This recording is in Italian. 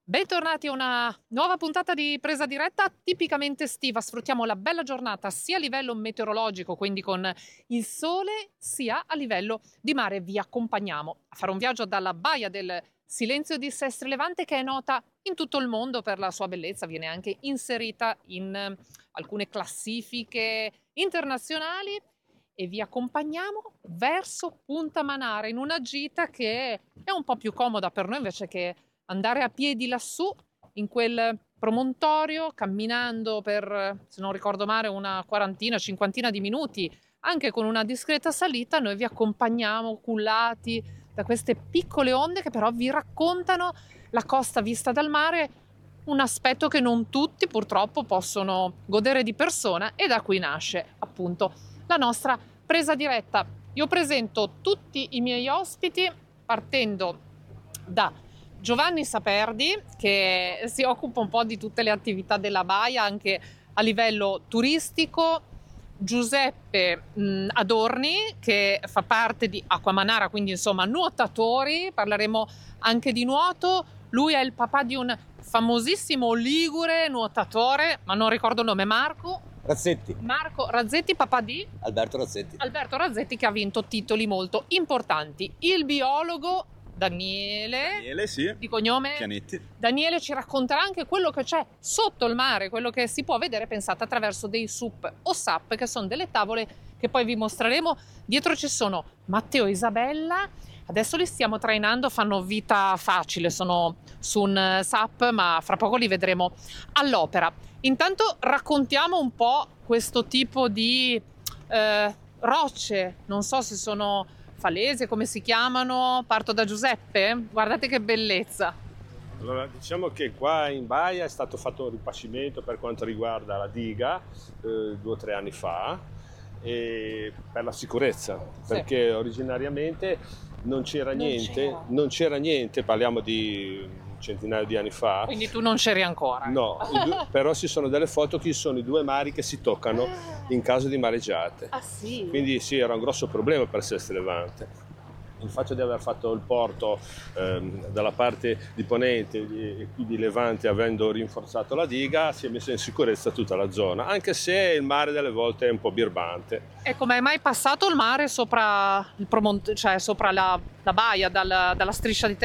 Bentornati a una nuova puntata di Presa Diretta tipicamente estiva. Sfruttiamo la bella giornata sia a livello meteorologico, quindi con il sole, sia a livello di mare. Vi accompagniamo a fare un viaggio dalla baia del Silenzio di Sestri Levante, che è nota in tutto il mondo per la sua bellezza, viene anche inserita in alcune classifiche internazionali, e vi accompagniamo verso Punta Manara in una gita che è un po' più comoda per noi invece che andare a piedi lassù in quel promontorio, camminando per, se non ricordo male, una quarantina, cinquantina di minuti, anche con una discreta salita. Noi vi accompagniamo cullati da queste piccole onde che però vi raccontano la costa vista dal mare, un aspetto che non tutti purtroppo possono godere di persona, e da qui nasce appunto la nostra presa diretta. Io presento tutti i miei ospiti partendo da Giovanni Saperdi, che si occupa un po' di tutte le attività della baia anche a livello turistico, Giuseppe Adorni, che fa parte di Acqua Manara, quindi insomma nuotatori, parleremo anche di nuoto. Lui è il papà di un famosissimo ligure nuotatore, ma non ricordo il nome. Razzetti. Marco Razzetti, papà di Alberto Razzetti. Alberto Razzetti, che ha vinto titoli molto importanti. Il biologo Daniele, Sì. di cognome Pianetti. Daniele ci racconterà anche quello che c'è sotto il mare, quello che si può vedere, pensate, attraverso dei SUP o SUP, che sono delle tavole che poi vi mostreremo. Dietro ci sono Matteo e Isabella, adesso li stiamo trainando, fanno vita facile, sono su un SUP, ma fra poco li vedremo all'opera. Intanto raccontiamo un po' questo tipo di rocce, non so se sono falese, come si chiamano. Parto da Giuseppe, guardate che bellezza. Allora, diciamo che qua in baia è stato fatto un ripascimento per quanto riguarda la diga 2 o 3 anni fa, e per la sicurezza, perché originariamente non c'era niente, parliamo di un centinaio di anni fa. Quindi tu non c'eri ancora? No, però ci sono delle foto che sono i 2 mari che si toccano in caso di mareggiate. Ah sì? Quindi sì, era un grosso problema per Sestri Levante. Il fatto di aver fatto il porto dalla parte di ponente e qui di Levante, avendo rinforzato la diga, si è messa in sicurezza tutta la zona, anche se il mare delle volte è un po' birbante. E com'è mai passato il mare sopra il cioè sopra la baia, dalla striscia di terra?